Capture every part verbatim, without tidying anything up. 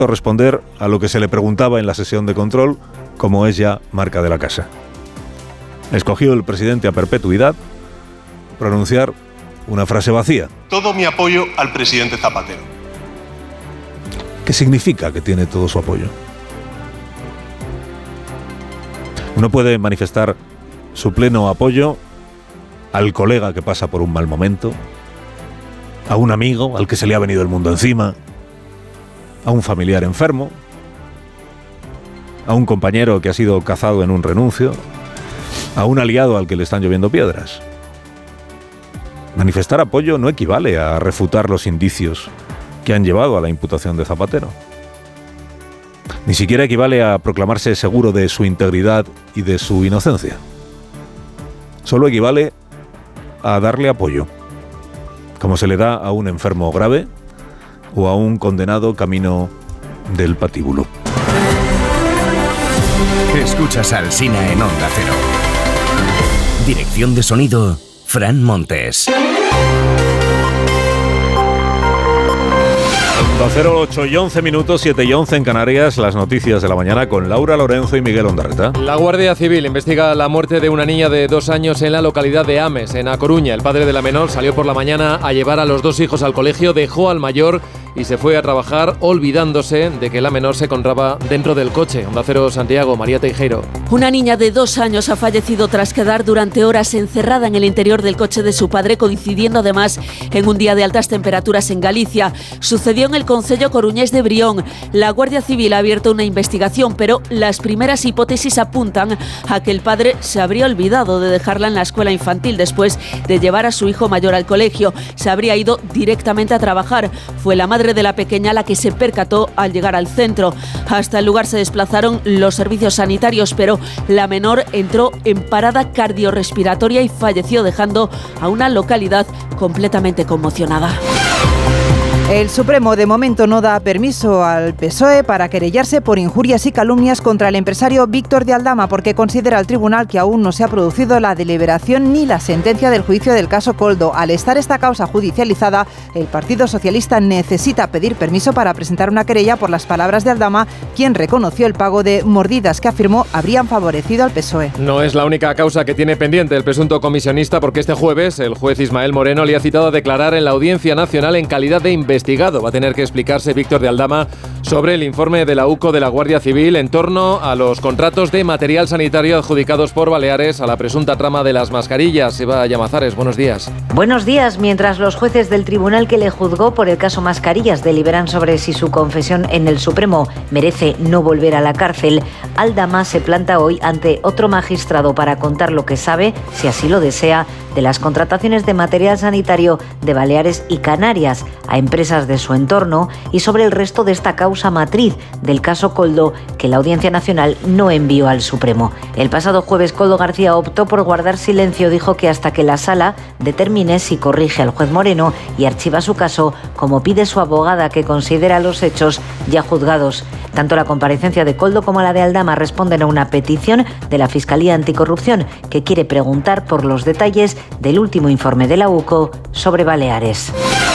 responder a lo que se le preguntaba en la sesión de control, como es ya marca de la casa. Escogió el presidente a perpetuidad pronunciar una frase vacía. Todo mi apoyo al presidente Zapatero. ¿Qué significa que tiene todo su apoyo? Uno puede manifestar su pleno apoyo al colega que pasa por un mal momento, a un amigo al que se le ha venido el mundo encima, a un familiar enfermo, a un compañero que ha sido cazado en un renuncio, a un aliado al que le están lloviendo piedras. Manifestar apoyo no equivale a refutar los indicios que han llevado a la imputación de Zapatero. Ni siquiera equivale a proclamarse seguro de su integridad y de su inocencia. Solo equivale a darle apoyo, como se le da a un enfermo grave o a un condenado camino del patíbulo. Escuchas a Alsina en Onda Cero. Dirección de sonido, Fran Montes. Onda Cero, ocho y once minutos, siete y once en Canarias, las noticias de la mañana con Laura Lorenzo y Miguel Ondarreta. La Guardia Civil investiga la muerte de una niña de dos años en la localidad de Ames, en A Coruña. El padre de la menor salió por la mañana a llevar a los dos hijos al colegio, dejó al mayor y se fue a trabajar olvidándose de que la menor se encontraba dentro del coche. Onda Cero Santiago, María Teijeiro. Una niña de dos años ha fallecido tras quedar durante horas encerrada en el interior del coche de su padre, coincidiendo además en un día de altas temperaturas en Galicia. Sucedió en el concello coruñés de Brión. La Guardia Civil ha abierto una investigación, pero las primeras hipótesis apuntan a que el padre se habría olvidado de dejarla en la escuela infantil después de llevar a su hijo mayor al colegio. Se habría ido directamente a trabajar. Fue la madre de la pequeña la que se percató al llegar al centro. Hasta el lugar se desplazaron los servicios sanitarios, pero la menor entró en parada cardiorrespiratoria y falleció, dejando a una localidad completamente conmocionada. El Supremo de momento no da permiso al P S O E para querellarse por injurias y calumnias contra el empresario Víctor de Aldama, porque considera el tribunal que aún no se ha producido la deliberación ni la sentencia del juicio del caso Koldo. Al estar esta causa judicializada, el Partido Socialista necesita pedir permiso para presentar una querella por las palabras de Aldama, quien reconoció el pago de mordidas que afirmó habrían favorecido al P S O E. No es la única causa que tiene pendiente el presunto comisionista, porque este jueves el juez Ismael Moreno le ha citado a declarar en la Audiencia Nacional en calidad de investigado. Va a tener que explicarse Víctor de Aldama sobre el informe de la U C O de la Guardia Civil en torno a los contratos de material sanitario adjudicados por Baleares a la presunta trama de las mascarillas. Eva Llamazares, buenos días. Buenos días. Mientras los jueces del tribunal que le juzgó por el caso Mascarillas deliberan sobre si su confesión en el Supremo merece no volver a la cárcel, Aldama se planta hoy ante otro magistrado para contar lo que sabe, si así lo desea, de las contrataciones de material sanitario de Baleares y Canarias a empresas de su entorno y sobre el resto de esta causa matriz del caso Koldo que la Audiencia Nacional no envió al Supremo. El pasado jueves Koldo García optó por guardar silencio, dijo que hasta que la sala determine si corrige al juez Moreno y archiva su caso, como pide su abogada, que considera los hechos ya juzgados. Tanto la comparecencia de Koldo como la de Aldama responden a una petición de la Fiscalía Anticorrupción, que quiere preguntar por los detalles del último informe de la U C O sobre Baleares.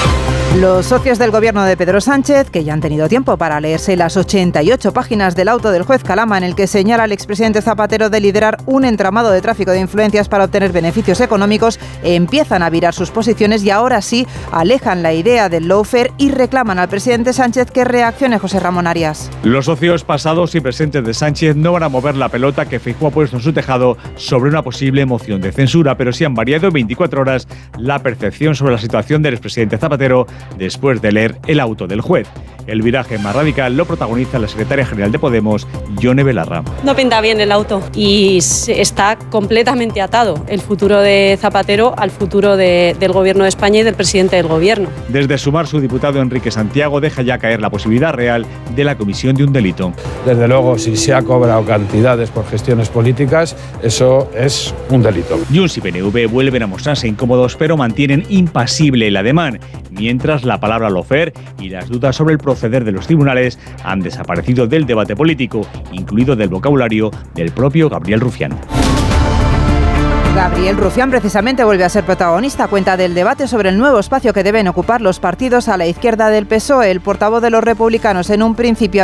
Los socios del gobierno de Pedro Sánchez, que ya han tenido tiempo para leerse las ochenta y ocho páginas del auto del juez Calama en el que señala al expresidente Zapatero de liderar un entramado de tráfico de influencias para obtener beneficios económicos, empiezan a virar sus posiciones y ahora sí alejan la idea del lawfare y reclaman al presidente Sánchez que reaccione. José Ramón Arias. Los socios pasados y presentes de Sánchez no van a mover la pelota que Feijóo ha puesto en su tejado sobre una posible moción de censura, pero sí han variado en veinticuatro horas la percepción sobre la situación del expresidente Zapatero después de leer el auto del juez. El viraje más radical lo protagoniza la secretaria general de Podemos, Yone Belarra. No pinta bien el auto y está completamente atado el futuro de Zapatero al futuro de, del gobierno de España y del presidente del gobierno. Desde Sumar, su diputado Enrique Santiago deja ya caer la posibilidad real de la comisión de un delito. Desde luego, si se ha cobrado cantidades por gestiones políticas, eso es un delito. Junts y P N V vuelven a mostrarse incómodos, pero mantienen impasible el ademán, mientras la palabra lawfare y las dudas sobre el proceder de los tribunales han desaparecido del debate político, incluido del vocabulario del propio Gabriel Rufián. Gabriel Rufián precisamente vuelve a ser protagonista. Cuenta del debate sobre el nuevo espacio que deben ocupar los partidos a la izquierda del P S O E. El portavoz de los republicanos en un principio